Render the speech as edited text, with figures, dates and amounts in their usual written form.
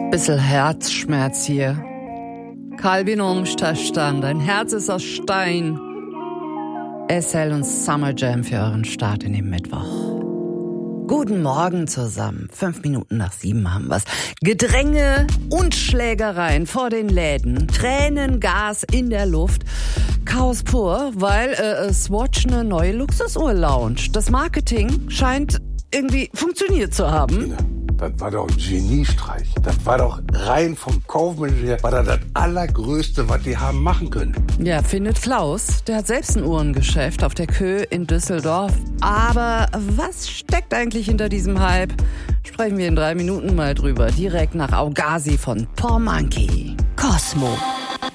Bissl Herzschmerz hier. Calvin Umstand, ein Herz ist aus Stein. SL und Summer Jam für euren Start in den Mittwoch. Guten Morgen zusammen. 5 Minuten nach 7 haben wir's. Gedränge und Schlägereien vor den Läden. Tränengas in der Luft. Chaos pur, weil Swatch eine neue Luxusuhr launcht. Das Marketing scheint irgendwie funktioniert zu haben. Das war doch ein Geniestreich. Das war doch rein vom Kaufmann her, war das Allergrößte, was die haben machen können. Ja, findet Klaus. Der hat selbst ein Uhrengeschäft auf der Kö in Düsseldorf. Aber was steckt eigentlich hinter diesem Hype? Sprechen wir in 3 Minuten mal drüber. Direkt nach Augazi von Paul Monkey. Cosmo.